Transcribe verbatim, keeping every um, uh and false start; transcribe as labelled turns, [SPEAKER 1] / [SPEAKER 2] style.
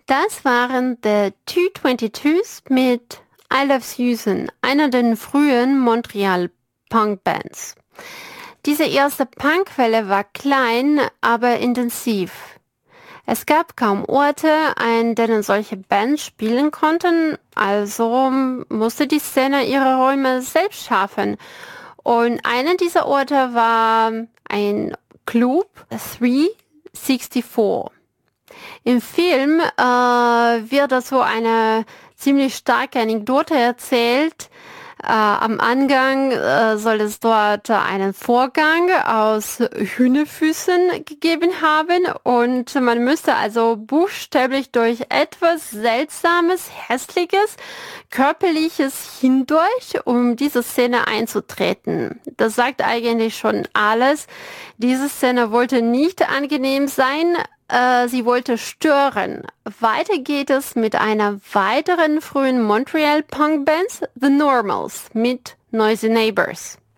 [SPEAKER 1] Das waren The zwei zweiundzwanzigs mit I Love Susan, einer der frühen Montreal-Punk-Bands. Diese erste Punkwelle war klein, aber intensiv. Es gab kaum Orte, an denen solche Bands spielen konnten, also musste die Szene ihre Räume selbst schaffen. Und einer dieser Orte war ein Club, dreihundertvierundsiebzig. Im Film äh, wird dazu eine ziemlich starke Anekdote erzählt. Äh, am Anfang äh, soll es dort einen Vorgang aus Hühnerfüßen gegeben haben und man müsste also buchstäblich durch etwas Seltsames, Hässliches, Körperliches hindurch, um diese Szene einzutreten. Das sagt eigentlich schon alles. Diese Szene wollte nicht angenehm sein, sie wollte stören. Weiter geht es mit einer weiteren frühen Montreal-Punk-Band, The Normals, mit Noisy Neighbors.